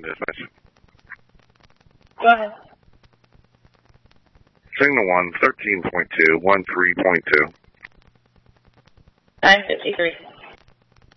business. Go ahead. Signal 1, 13.2, 13.2. 953.